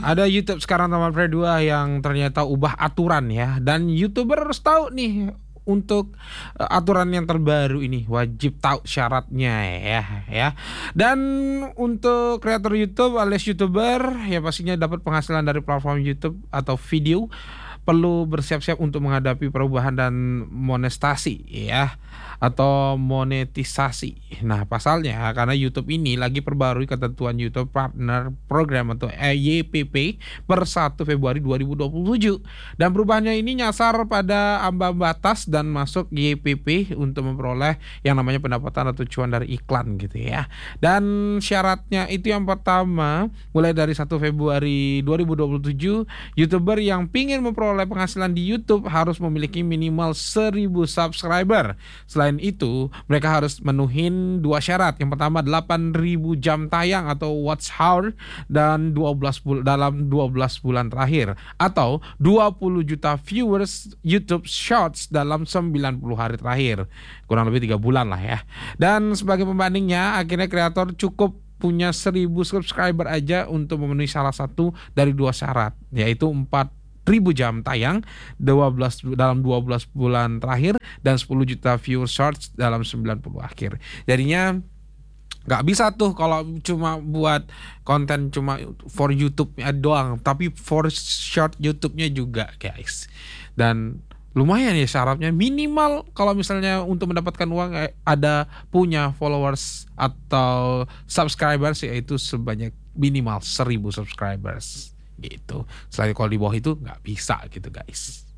Ada YouTube sekarang teman Frey 2 yang ternyata ubah aturan ya. Dan YouTuber harus tahu nih untuk aturan yang terbaru ini wajib tahu syaratnya ya. Dan untuk kreator YouTube alias YouTuber ya pastinya dapat penghasilan dari platform YouTube atau video perlu bersiap-siap untuk menghadapi perubahan dan monetisasi ya atau monetisasi. Nah, pasalnya karena YouTube ini lagi perbarui ketentuan YouTube Partner Program atau YPP per 1 Februari 2027. Dan perubahannya ini nyasar pada ambang batas dan masuk YPP untuk memperoleh yang namanya pendapatan atau cuan dari iklan gitu ya. Dan syaratnya itu yang pertama, mulai dari 1 Februari 2027, YouTuber yang pingin memperoleh penghasilan di YouTube harus memiliki minimal 1.000 subscriber. Selain itu, mereka harus menuhin dua syarat. Yang pertama 8.000 jam tayang atau watch hour dan dalam 12 bulan terakhir atau 20 juta viewers YouTube Shorts dalam 90 hari terakhir. Kurang lebih 3 bulan lah ya. Dan sebagai pembandingnya, akhirnya kreator cukup punya 1.000 subscriber aja untuk memenuhi salah satu dari dua syarat, yaitu 4.000 jam tayang dalam 12 bulan terakhir dan 10 juta viewer shorts dalam 90 akhir. Jadinya nggak bisa tuh kalau cuma buat konten cuma for YouTube-nya doang, tapi for short YouTube-nya juga guys. Dan lumayan ya syaratnya, minimal kalau misalnya untuk mendapatkan uang ada punya followers atau subscribers yaitu sebanyak minimal 1.000 subscribers gitu. Selain kalau di bawah itu nggak bisa gitu guys.